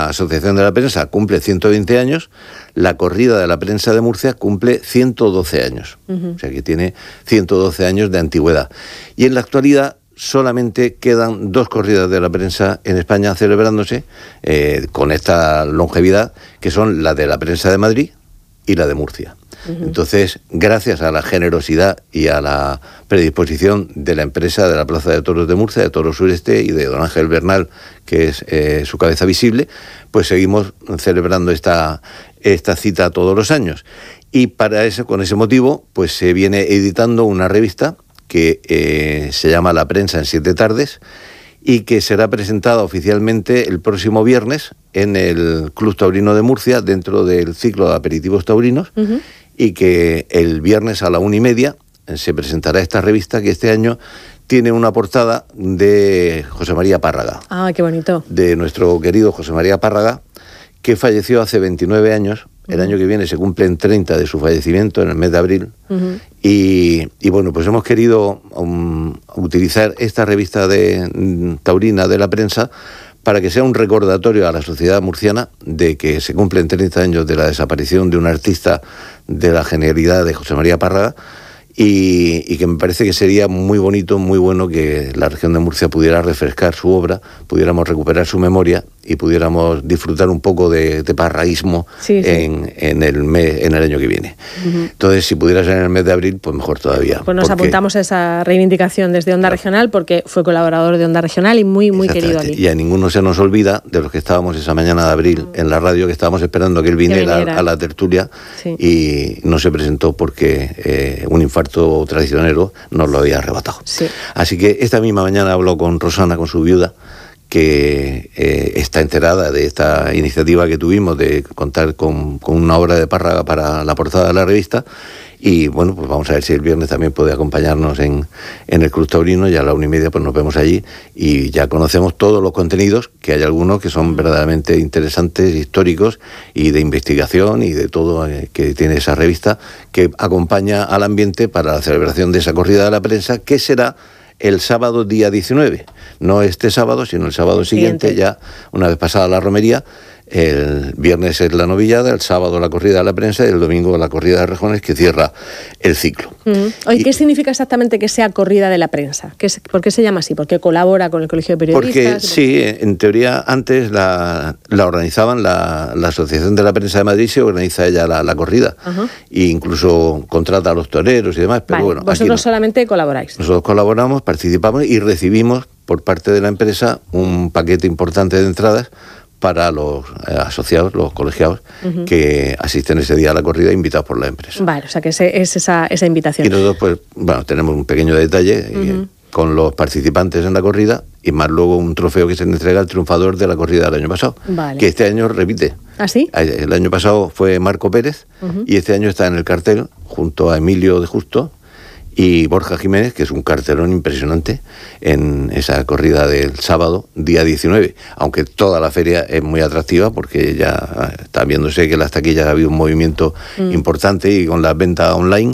la Asociación de la Prensa cumple 120 años, la Corrida de la Prensa de Murcia cumple 112 años. O sea que tiene 112 años de antigüedad. Y en la actualidad solamente quedan 2 corridas de la prensa en España celebrándose con esta longevidad, que son la de la Prensa de Madrid y la de Murcia. Entonces, gracias a la generosidad y a la predisposición de la empresa de la Plaza de Toros de Murcia, de Toros Sureste, y de don Ángel Bernal, que es su cabeza visible, pues seguimos celebrando esta cita todos los años. Y para eso, con ese motivo, pues se viene editando una revista que se llama La Prensa en 7 tardes, y que será presentada oficialmente el próximo viernes en el Club Taurino de Murcia, dentro del ciclo de aperitivos taurinos, y que el viernes a la 1:30 se presentará esta revista, que este año tiene una portada de José María Párraga. Ah, qué bonito. De nuestro querido José María Párraga, que falleció hace 29 años. El año que viene se cumplen 30 de su fallecimiento, en el mes de abril. Y bueno, pues hemos querido utilizar esta revista taurina de la prensa para que sea un recordatorio a la sociedad murciana de que se cumplen 30 años de la desaparición de un artista de la genialidad de José María Párraga, y que me parece que sería muy bonito, muy bueno que la región de Murcia pudiera refrescar su obra, pudiéramos recuperar su memoria y pudiéramos disfrutar un poco de parraísmo en el año que viene. Entonces, si pudiera ser en el mes de abril, pues mejor todavía. Pues nos apuntamos a esa reivindicación desde Onda Regional, porque fue colaborador de Onda Regional y muy querido allí. Y a ninguno se nos olvida de los que estábamos esa mañana de abril en la radio, que estábamos esperando que él viniera a la tertulia, y no se presentó porque un infarto traicionero nos lo había arrebatado. Así que esta misma mañana habló con Rosana, con su viuda, que está enterada de esta iniciativa que tuvimos de contar con una obra de Párraga para la portada de la revista. Y bueno, pues vamos a ver si el viernes también puede acompañarnos en el Club Taurino, y a la 1:30 pues nos vemos allí y ya conocemos todos los contenidos, que hay algunos que son verdaderamente interesantes, históricos y de investigación y de todo que tiene esa revista, que acompaña al ambiente para la celebración de esa corrida de la prensa, que será el sábado día 19, no este sábado, sino el sábado siguiente, ya una vez pasada la romería. El viernes es la novillada, el sábado la corrida de la prensa y el domingo la corrida de rejones, que cierra el ciclo. Oye, ¿qué significa exactamente que sea corrida de la prensa? ¿Por qué se llama así? ¿Por qué colabora con el Colegio de Periodistas? Porque sí, en teoría antes la organizaban la Asociación de la Prensa de Madrid, se organiza ella la corrida, e incluso contrata a los toreros y demás. Pero bueno, vosotros no. Solamente colaboráis. Nosotros colaboramos, participamos y recibimos por parte de la empresa un paquete importante de entradas para los asociados, los colegiados, que asisten ese día a la corrida, invitados por la empresa. Vale, o sea que es esa invitación. Y nosotros, pues, bueno, tenemos un pequeño detalle con los participantes en la corrida, y más luego un trofeo que se le entrega al triunfador de la corrida del año pasado, que este año repite. ¿Ah, sí? El año pasado fue Marco Pérez, y este año está en el cartel junto a Emilio de Justo y Borja Jiménez, que es un cartelón impresionante en esa corrida del sábado, día 19. Aunque toda la feria es muy atractiva, porque ya está viéndose que en las taquillas ha habido un movimiento importante, y con la venta online,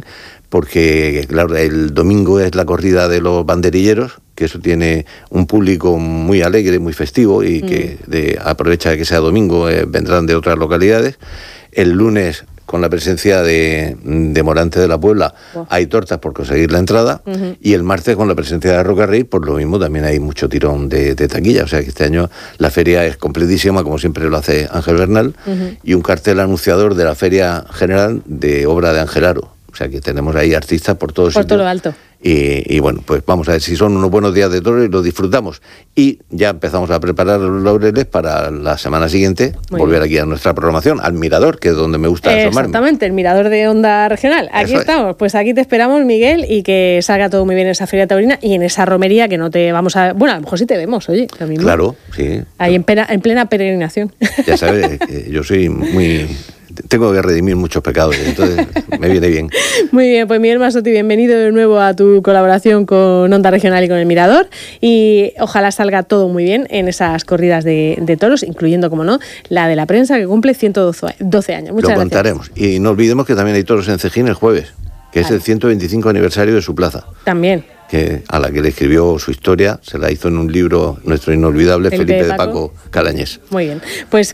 porque claro, el domingo es la corrida de los banderilleros, que eso tiene un público muy alegre, muy festivo, y que aprovecha de que sea domingo, vendrán de otras localidades. El lunes, con la presencia de Morante de la Puebla, hay tortas por conseguir la entrada, y el martes, con la presencia de Roca Rey, por lo mismo también hay mucho tirón de taquilla. O sea que este año la feria es completísima, como siempre lo hace Ángel Bernal, y un cartel anunciador de la Feria General de obra de Ángel Aro. O sea que tenemos ahí artistas por todos sitios. Por todo lo alto. Y bueno, pues vamos a ver si son unos buenos días de toros y los disfrutamos. Y ya empezamos a preparar los laureles para la semana siguiente, volver aquí a nuestra programación, al Mirador, que es donde me gusta asomarme. Exactamente, el Mirador de Onda Regional. Aquí estamos, pues aquí te esperamos, Miguel, y que salga todo muy bien en esa feria taurina y en esa romería, que no te vamos a... Bueno, a lo mejor sí te vemos, oye, lo mismo. Claro, sí. Ahí en plena peregrinación. Ya sabes, que yo soy muy... Tengo que redimir muchos pecados, entonces me viene bien. Muy bien, pues Miguel Masotti, bienvenido de nuevo a tu colaboración con Onda Regional y con El Mirador, y ojalá salga todo muy bien en esas corridas de toros, incluyendo, como no, la de la prensa, que cumple 112 años. Muchas gracias. Lo contaremos. Y no olvidemos que también hay toros en Cejín el jueves, que es el 125 aniversario de su plaza. También. A la que le escribió su historia, se la hizo en un libro nuestro inolvidable, Felipe de Paco Calañés. Muy bien, pues